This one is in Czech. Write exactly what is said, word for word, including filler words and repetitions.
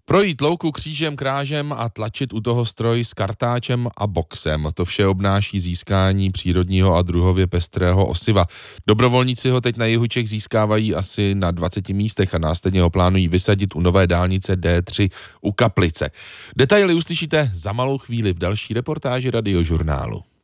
Projít louku křížem krážem a tlačit u toho stroj s kartáčem a boxem. To vše obnáší získání přírodního a druhově pestrého osiva. Dobrovolníci ho teď na jihu Čech získávají asi na dvaceti místech a následně ho plánují vysadit u nové dálnice D tři u Kaplice. Detaily uslyšíte za malou chvíli v další reportáži Radiožurnálu.